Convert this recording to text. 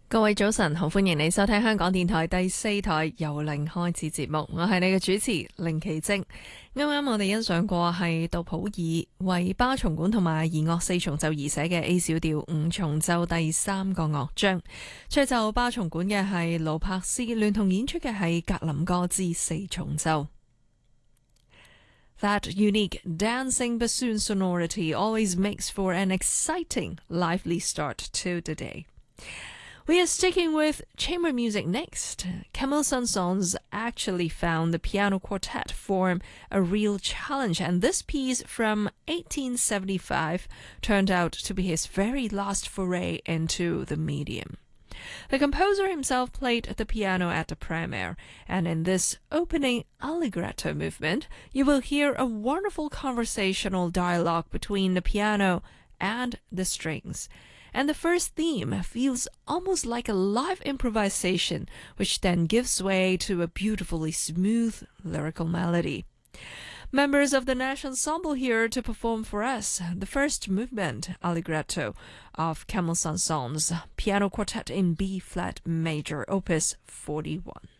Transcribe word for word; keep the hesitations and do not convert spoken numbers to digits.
各位早晨，好歡迎你收聽香港電台第四台由零開始節目，我係你嘅主持凌奇晶。啱啱我哋欣賞過係杜普爾為巴松管同埋弦樂四重奏而寫嘅 A 小調五重奏第三個樂章，吹奏巴松管嘅係盧柏斯，聯同演出嘅係格林哥茲四重奏。That unique dancing bassoon sonority always makes for an exciting, lively start to the day.We are sticking with chamber music next. Camille Saint-Saëns actually found the piano quartet form a real challenge, and this piece from eighteen seventy-five turned out to be his very last foray into the medium. The composer himself played the piano at the premiere, and in this opening allegretto movement, you will hear a wonderful conversational dialogue between the piano and the strings.And the first theme feels almost like a live improvisation, which then gives way to a beautifully smooth lyrical melody. Members of the Nash Ensemble here to perform for us the first movement, Allegretto, of Camille Saint-Saëns, Piano Quartet in B-flat major, opus forty-one.